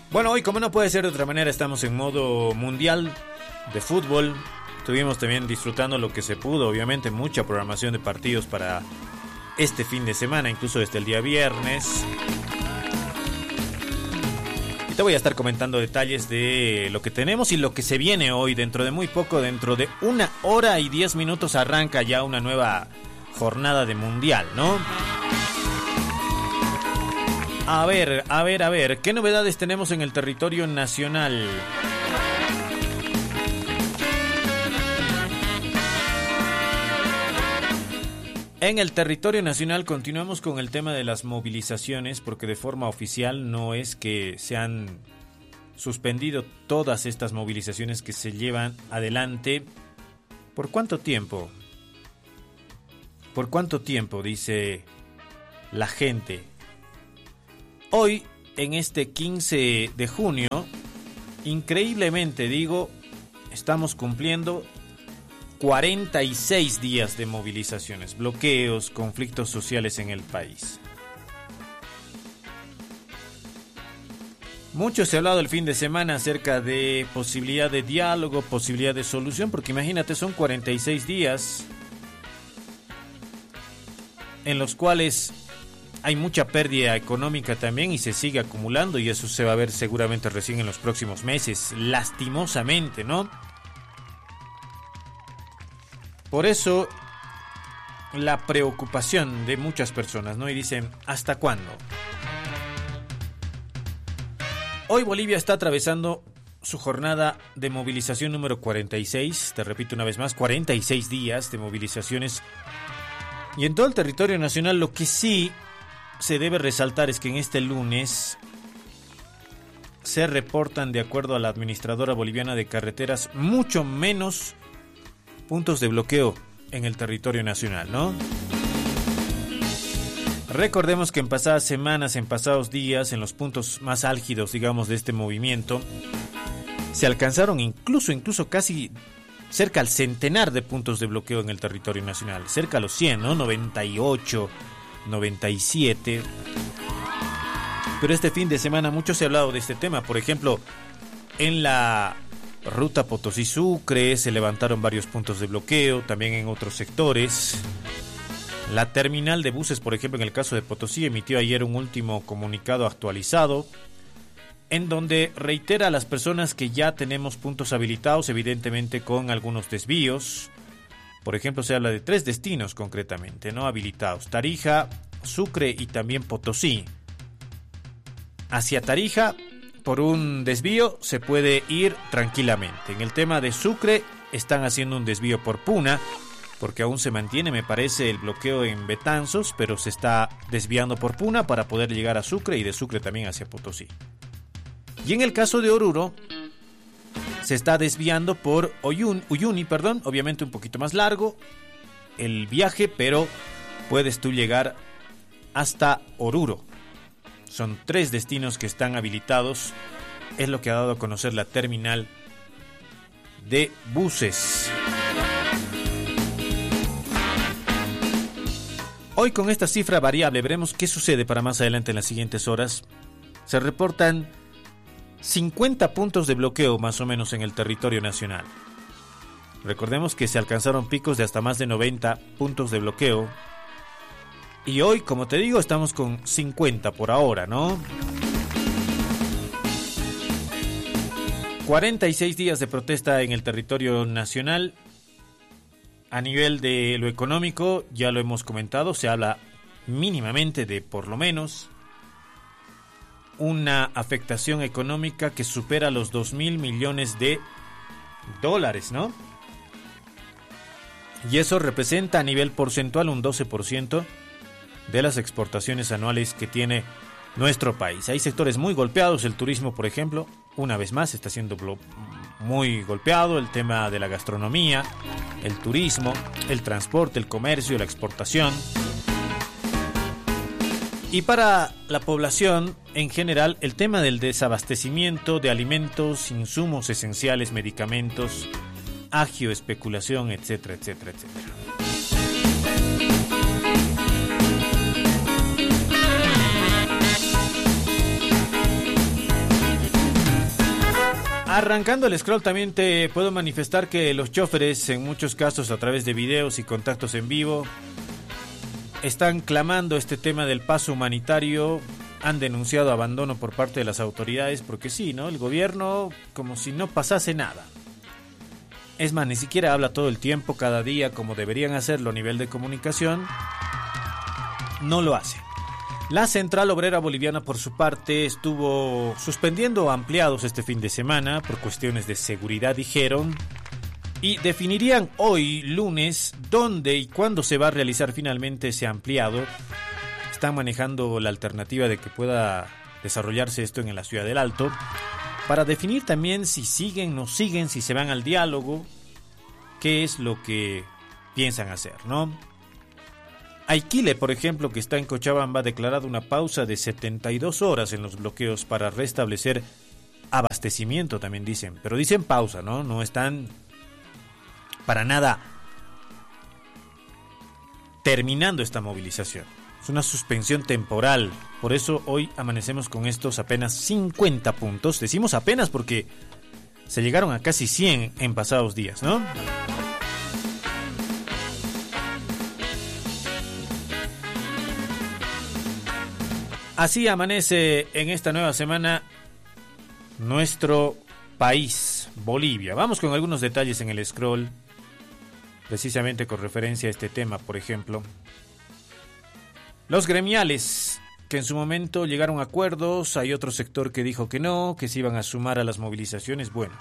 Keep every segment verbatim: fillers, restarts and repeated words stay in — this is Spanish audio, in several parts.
Bueno, hoy como no puede ser de otra manera, estamos en modo mundial de fútbol. Estuvimos también disfrutando lo que se pudo, obviamente mucha programación de partidos para este fin de semana, incluso desde el día viernes. Y te voy a estar comentando detalles de lo que tenemos y lo que se viene hoy. Dentro de muy poco, dentro de una hora y diez minutos arranca ya una nueva jornada de mundial, ¿no? A ver, a ver, a ver, ¿qué novedades tenemos en el territorio nacional? En el territorio nacional continuamos con el tema de las movilizaciones, porque de forma oficial no es que se han suspendido todas estas movilizaciones que se llevan adelante. ¿Por cuánto tiempo? ¿Por cuánto tiempo? Dice la gente. Hoy, en este quince de junio, increíblemente digo, estamos cumpliendo cuarenta y seis días de movilizaciones, bloqueos, conflictos sociales en el país. Mucho se ha hablado el fin de semana acerca de posibilidad de diálogo, posibilidad de solución, porque imagínate, son cuarenta y seis días en los cuales hay mucha pérdida económica también y se sigue acumulando, y eso se va a ver seguramente recién en los próximos meses, lastimosamente, ¿no? Por eso la preocupación de muchas personas, ¿no? Y dicen, ¿hasta cuándo? Hoy Bolivia está atravesando su jornada de movilización número cuarenta y seis, te repito una vez más, cuarenta y seis días de movilizaciones. Y en todo el territorio nacional lo que sí se debe resaltar es que en este lunes se reportan, de acuerdo a la Administradora Boliviana de Carreteras, mucho menos puntos de bloqueo en el territorio nacional, ¿no? Recordemos que en pasadas semanas, en pasados días, en los puntos más álgidos, digamos, de este movimiento, se alcanzaron incluso, incluso casi cerca al centenar de puntos de bloqueo en el territorio nacional, cerca a los cien, ¿no? noventa y ocho, noventa y siete. Pero este fin de semana mucho se ha hablado de este tema. Por ejemplo, en la ruta Potosí-Sucre se levantaron varios puntos de bloqueo, también en otros sectores. La terminal de buses, por ejemplo, en el caso de Potosí, emitió ayer un último comunicado actualizado en donde reitera a las personas que ya tenemos puntos habilitados, evidentemente con algunos desvíos. Por ejemplo, se habla de tres destinos concretamente, ¿no? Habilitados: Tarija, Sucre y también Potosí. Hacia Tarija, por un desvío, se puede ir tranquilamente. En el tema de Sucre, están haciendo un desvío por Puna, porque aún se mantiene, me parece, el bloqueo en Betanzos, pero se está desviando por Puna para poder llegar a Sucre y de Sucre también hacia Potosí. Y en el caso de Oruro, se está desviando por Uyuni, Uyuni, perdón, obviamente un poquito más largo el viaje, pero puedes tú llegar hasta Oruro. Son tres destinos que están habilitados, es lo que ha dado a conocer la terminal de buses. Hoy, con esta cifra variable, veremos qué sucede para más adelante en las siguientes horas. Se reportan cincuenta puntos de bloqueo más o menos en el territorio nacional. Recordemos que se alcanzaron picos de hasta más de noventa puntos de bloqueo. Y hoy, como te digo, estamos con cincuenta por ahora, ¿no? cuarenta y seis días de protesta en el territorio nacional. A nivel de lo económico, ya lo hemos comentado, se habla mínimamente de por lo menos una afectación económica que supera los dos mil millones de dólares, ¿no? Y eso representa a nivel porcentual un doce por ciento de las exportaciones anuales que tiene nuestro país. Hay sectores muy golpeados, el turismo, por ejemplo, una vez más está siendo muy golpeado, el tema de la gastronomía, el turismo, el transporte, el comercio, la exportación. Y para la población en general, el tema del desabastecimiento de alimentos, insumos esenciales, medicamentos, agio, especulación, etcétera, etcétera, etcétera. Arrancando el scroll, también te puedo manifestar que los choferes, en muchos casos a través de videos y contactos en vivo, están clamando este tema del paso humanitario. Han denunciado abandono por parte de las autoridades porque sí, ¿no? El gobierno como si no pasase nada. Es más, ni siquiera habla todo el tiempo, cada día, como deberían hacerlo a nivel de comunicación. No lo hace. La Central Obrera Boliviana, por su parte, estuvo suspendiendo ampliados este fin de semana por cuestiones de seguridad, dijeron, y definirían hoy, lunes, dónde y cuándo se va a realizar finalmente ese ampliado. Están manejando la alternativa de que pueda desarrollarse esto en la Ciudad del Alto, para definir también si siguen, no siguen, si se van al diálogo, qué es lo que piensan hacer, ¿no? Aikile, por ejemplo, que está en Cochabamba, ha declarado una pausa de setenta y dos horas en los bloqueos para restablecer abastecimiento, también dicen. Pero dicen pausa, ¿no? No están para nada terminando esta movilización. Es una suspensión temporal. Por eso hoy amanecemos con estos apenas cincuenta puntos. Decimos apenas porque se llegaron a casi cien en pasados días, ¿no? Así amanece en esta nueva semana nuestro país, Bolivia. Vamos con algunos detalles en el scroll, precisamente con referencia a este tema, por ejemplo. Los gremiales, que en su momento llegaron a acuerdos, hay otro sector que dijo que no, que se iban a sumar a las movilizaciones. Bueno,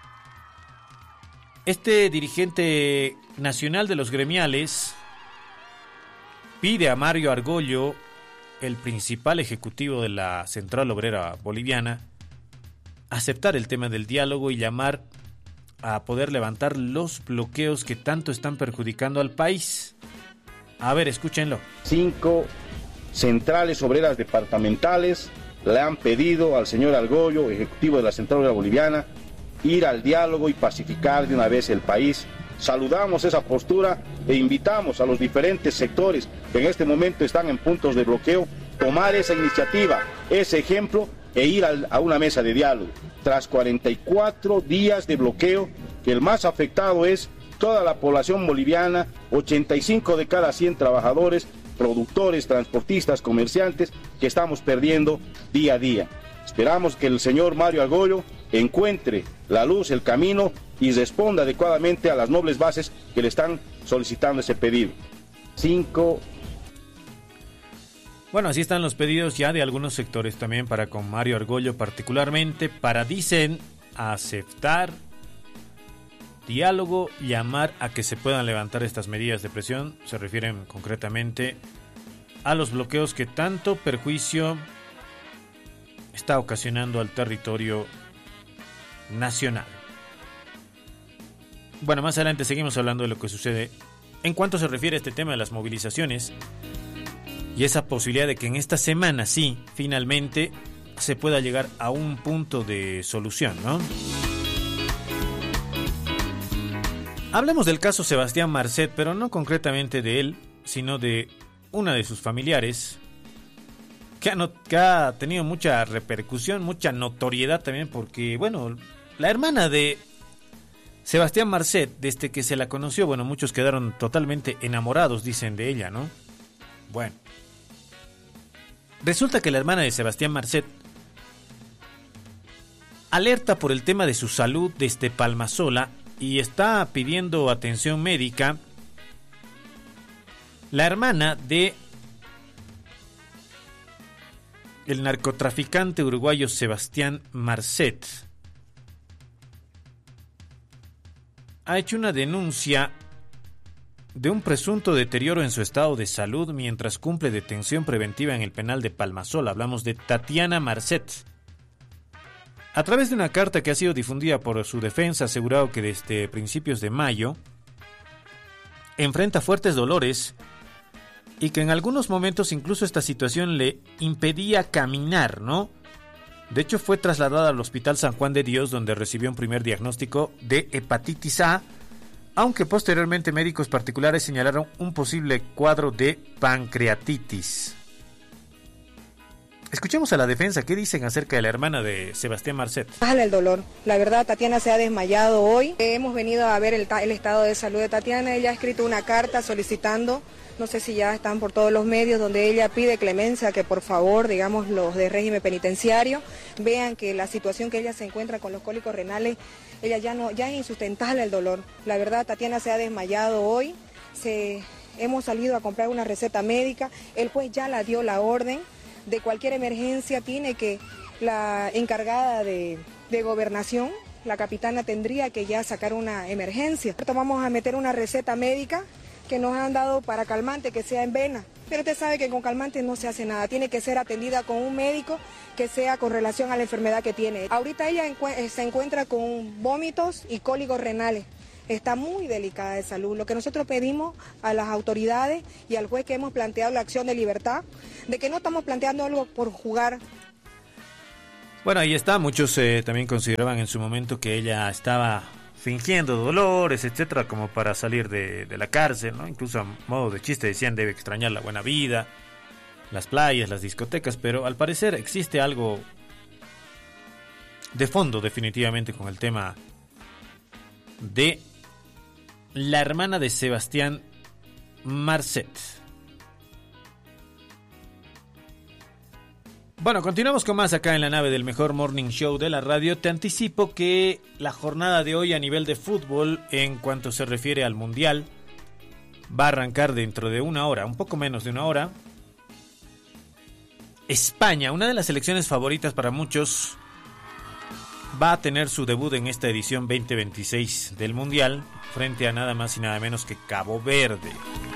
este dirigente nacional de los gremiales pide a Mario Argollo, el principal ejecutivo de la Central Obrera Boliviana, aceptar el tema del diálogo y llamar a poder levantar los bloqueos que tanto están perjudicando al país. A ver, escúchenlo. Cinco centrales obreras departamentales le han pedido al señor Argollo, ejecutivo de la Central Obrera Boliviana, ir al diálogo y pacificar de una vez el país. Saludamos esa postura e invitamos a los diferentes sectores que en este momento están en puntos de bloqueo tomar esa iniciativa, ese ejemplo e ir al, a una mesa de diálogo. Tras cuarenta y cuatro días de bloqueo, que el más afectado es toda la población boliviana, ochenta y cinco de cada cien trabajadores, productores, transportistas, comerciantes, que estamos perdiendo día a día. Esperamos que el señor Mario Argollo encuentre la luz, el camino y responda adecuadamente a las nobles bases que le están solicitando ese pedido. Cinco. Bueno, así están los pedidos ya de algunos sectores también para con Mario Argollo particularmente, para, dicen, aceptar diálogo, llamar a que se puedan levantar estas medidas de presión. Se refieren concretamente a los bloqueos que tanto perjuicio está ocasionando al territorio nacional. Bueno, más adelante seguimos hablando de lo que sucede en cuanto se refiere a este tema de las movilizaciones y esa posibilidad de que en esta semana sí, finalmente se pueda llegar a un punto de solución, ¿no? Hablemos del caso Sebastián Marcet, pero no concretamente de él, sino de una de sus familiares que ha, no, que ha tenido mucha repercusión, mucha notoriedad también, porque, bueno, la hermana de Sebastián Marcet, desde que se la conoció, bueno, muchos quedaron totalmente enamorados, dicen, de ella, ¿no? Bueno, resulta que la hermana de Sebastián Marcet alerta por el tema de su salud desde Palmasola y está pidiendo atención médica. La hermana de el narcotraficante uruguayo Sebastián Marcet ha hecho una denuncia de un presunto deterioro en su estado de salud mientras cumple detención preventiva en el penal de Palmasola. Hablamos de Tatiana Marcet. A través de una carta que ha sido difundida por su defensa, ha asegurado que desde principios de mayo enfrenta fuertes dolores y que en algunos momentos incluso esta situación le impedía caminar, ¿no? De hecho, fue trasladada al Hospital San Juan de Dios, donde recibió un primer diagnóstico de hepatitis A, aunque posteriormente médicos particulares señalaron un posible cuadro de pancreatitis. Escuchemos a la defensa. ¿Qué dicen acerca de la hermana de Sebastián Marcet? Baja el dolor. La verdad, Tatiana se ha desmayado hoy. Hemos venido a ver el, el estado de salud de Tatiana. Ella ha escrito una carta solicitando, no sé si ya están por todos los medios, donde ella pide clemencia, que por favor, digamos, los de régimen penitenciario vean que la situación que ella se encuentra con los cólicos renales, ella ya no, ya es insustentable el dolor. La verdad, Tatiana se ha desmayado hoy. Se, hemos salido a comprar una receta médica. El juez ya la dio la orden. De cualquier emergencia tiene que la encargada de, de gobernación, la capitana, tendría que ya sacar una emergencia. Vamos a meter una receta médica que nos han dado para calmante, que sea en vena. Pero usted sabe que con calmante no se hace nada, tiene que ser atendida con un médico que sea con relación a la enfermedad que tiene. Ahorita ella encu- se encuentra con vómitos y cólicos renales. Está muy delicada de salud. Lo que nosotros pedimos a las autoridades y al juez que hemos planteado la acción de libertad, de que no estamos planteando algo por jugar. Bueno, ahí está. Muchos eh, también consideraban en su momento que ella estaba fingiendo dolores, etcétera, como para salir de, de la cárcel, ¿no? Incluso a modo de chiste decían debe extrañar la buena vida, las playas, las discotecas, pero al parecer existe algo de fondo definitivamente con el tema de la hermana de Sebastián Marcet. Bueno, continuamos con más acá en la nave del mejor morning show de la radio. Te anticipo que la jornada de hoy a nivel de fútbol, en cuanto se refiere al mundial, va a arrancar dentro de una hora, un poco menos de una hora. España, una de las selecciones favoritas para muchos, va a tener su debut en esta edición veinte veintiséis del mundial, frente a nada más y nada menos que Cabo Verde.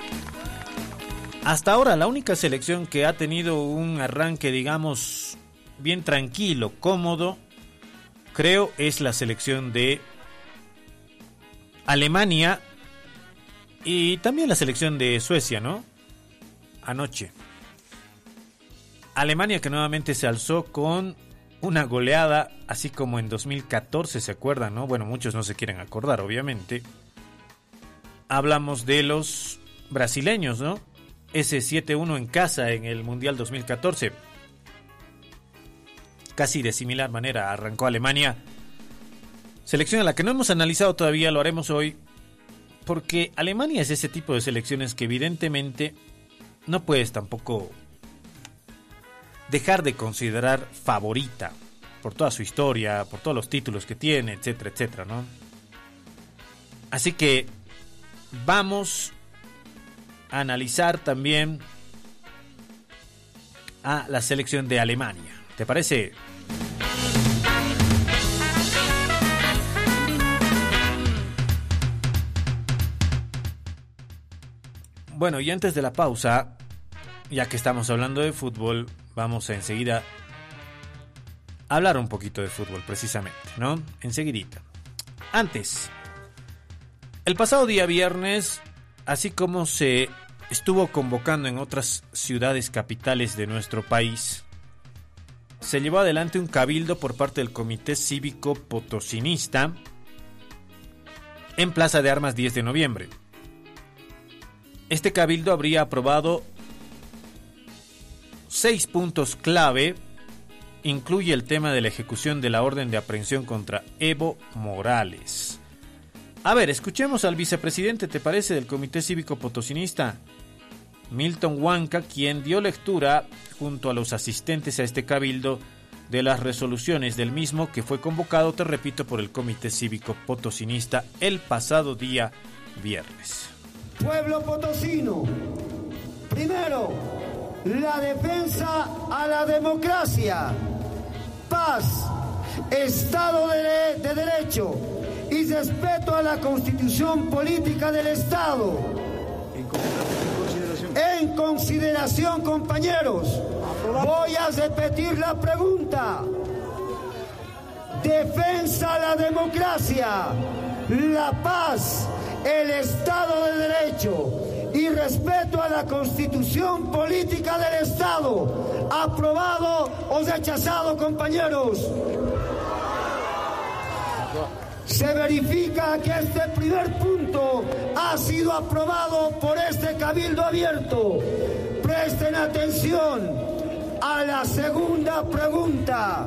Hasta ahora la única selección que ha tenido un arranque, digamos, bien tranquilo, cómodo, creo es la selección de Alemania y también la selección de Suecia, ¿no? Anoche. Alemania que nuevamente se alzó con una goleada, así como en dos mil catorce, ¿se acuerdan, no? Bueno, muchos no se quieren acordar, obviamente. Hablamos de los brasileños, ¿no? Ese siete uno en casa en el Mundial dos mil catorce. Casi de similar manera arrancó Alemania. Selección a la que no hemos analizado todavía, lo haremos hoy. Porque Alemania es ese tipo de selecciones que evidentemente no puedes tampoco dejar de considerar favorita. Por toda su historia, por todos los títulos que tiene, etcétera, etcétera, ¿no? Así que vamos a analizar también a la selección de Alemania. ¿Te parece? Bueno, y antes de la pausa, ya que estamos hablando de fútbol, vamos a enseguida a hablar un poquito de fútbol precisamente, ¿no? Enseguidita. Antes, el pasado día viernes, así como se estuvo convocando en otras ciudades capitales de nuestro país, se llevó adelante un cabildo por parte del Comité Cívico Potosinista en Plaza de Armas diez de noviembre. Este cabildo habría aprobado seis puntos clave. Incluye el tema de la ejecución de la orden de aprehensión contra Evo Morales. A ver, escuchemos al vicepresidente, ¿te parece?, del Comité Cívico Potosinista, Milton Huanca, quien dio lectura, junto a los asistentes a este cabildo, de las resoluciones del mismo que fue convocado, te repito, por el Comité Cívico Potosinista el pasado día viernes. Pueblo potosino, primero, la defensa a la democracia, paz, Estado de, de Derecho y respeto a la Constitución Política del Estado. En consideración, en consideración, compañeros, voy a repetir la pregunta. Defensa a la democracia, la paz, el Estado de Derecho y respeto a la Constitución Política del Estado. ¿Aprobado o rechazado, compañeros? Se verifica que este primer punto ha sido aprobado por este cabildo abierto. Presten atención. a la segunda pregunta.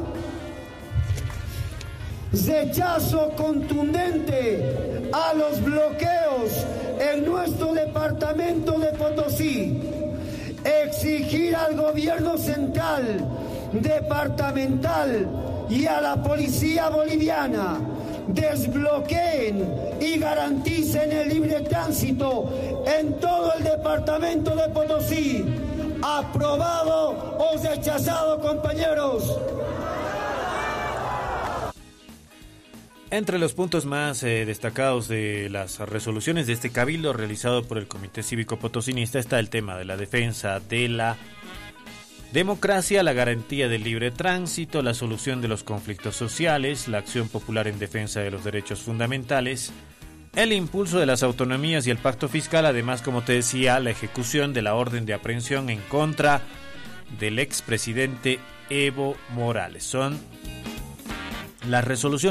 Rechazo contundente a los bloqueos en nuestro departamento de Potosí. Exigir al gobierno central, departamental y a la policía boliviana desbloqueen y garanticen el libre tránsito en todo el departamento de Potosí. ¿Aprobado o rechazado, compañeros? Entre los puntos más eh, destacados de las resoluciones de este cabildo realizado por el Comité Cívico Potosinista está el tema de la defensa de la democracia, la garantía del libre tránsito, la solución de los conflictos sociales, la acción popular en defensa de los derechos fundamentales, el impulso de las autonomías y el pacto fiscal, además, como te decía, la ejecución de la orden de aprehensión en contra del expresidente Evo Morales. Son las resoluciones